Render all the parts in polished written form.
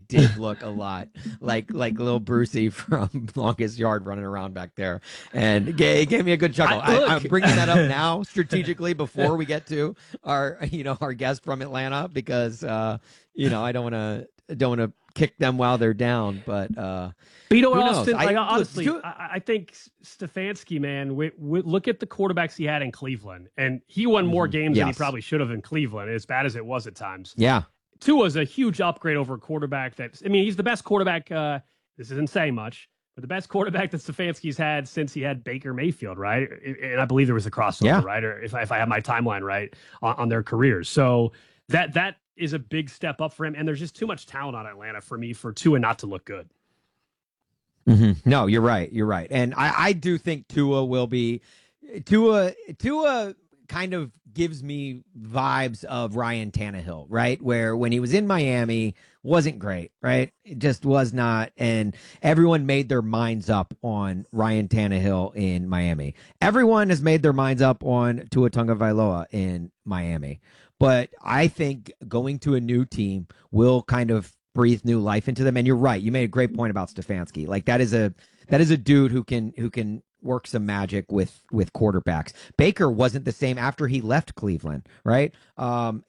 did look a lot like little Brucey from Longest Yard running around back there, and it gave me a good chuckle. I'm bringing that up now strategically before we get to our guest from Atlanta, because I don't want to kick them while they're down, but you know what, Austin? Honestly, I think Stefanski, man, we look at the quarterbacks he had in Cleveland, and he won more games than he probably should have in Cleveland, as bad as it was at times. Yeah. Tua's a huge upgrade over a quarterback he's the best quarterback. This isn't saying much, but the best quarterback that Stefanski's had since he had Baker Mayfield, right? And I believe there was a crossover, right? Or if I have my timeline right on their careers. So that is a big step up for him. And there's just too much talent on Atlanta for Tua not to look good. Mm-hmm. No, you're right. You're right. And I do think Tua will be Tua kind of gives me vibes of Ryan Tannehill, right? Where when he was in Miami, wasn't great, right? It just was not. And everyone made their minds up on Ryan Tannehill in Miami. Everyone has made their minds up on Tua Tagovailoa in Miami. But I think going to a new team will kind of breathe new life into them. And you're right. You made a great point about Stefanski. Like that is a dude who can work some magic with quarterbacks. Baker wasn't the same after he left Cleveland, right? And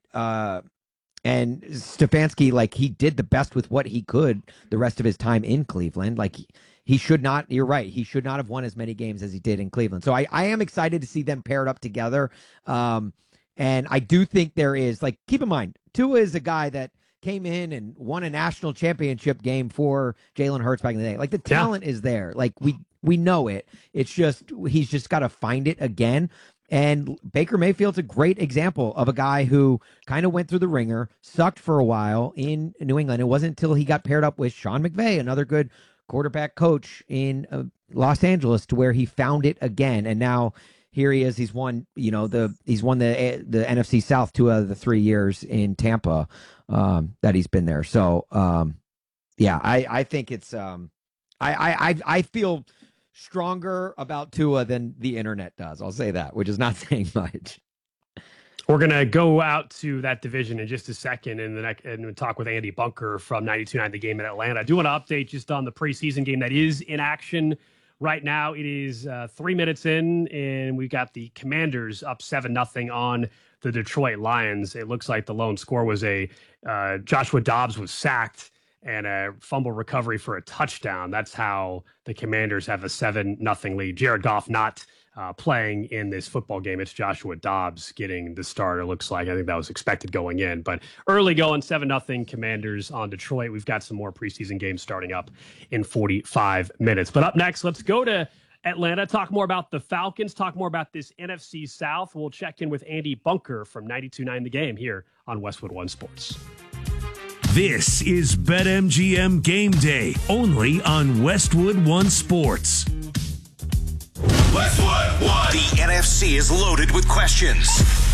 Stefanski, like, he did the best with what he could the rest of his time in Cleveland. Like, he should not, you're right, he should not have won as many games as he did in Cleveland. So I am excited to see them paired up together. And I do think there is, like, keep in mind, Tua is a guy that came in and won a national championship game for Jalen Hurts back in the day. Like, the talent is there. Like, we know it. It's just, he's just got to find it again. And Baker Mayfield's a great example of a guy who kind of went through the ringer, sucked for a while in New England. It wasn't until he got paired up with Sean McVay, another good quarterback coach in Los Angeles, to where he found it again. And now here he is. He's won, the NFC South 2 out of the 3 years in Tampa that he's been there. So, I think it's I feel stronger about Tua than the internet does. I'll say that, which is not saying much. We're going to go out to that division in just a second and talk with Andy Bunker from 92.9 The Game in Atlanta. I do want to update just on the preseason game that is in action right now. It is 3 minutes in, and we've got the Commanders up 7-0 on the Detroit Lions. It looks like the lone score was Joshua Dobbs was sacked and a fumble recovery for a touchdown. That's how the Commanders have a 7-0 lead. Jared Goff not playing in this football game. It's Joshua Dobbs getting the start, it looks like. I think that was expected going in. But early going, 7-0 Commanders on Detroit. We've got some more preseason games starting up in 45 minutes. But up next, let's go to Atlanta, talk more about the Falcons, talk more about this NFC South. We'll check in with Andy Bunker from 92.9 The Game here on Westwood One Sports. This is BetMGM Game Day, only on Westwood One Sports. Westwood One. The NFC is loaded with questions.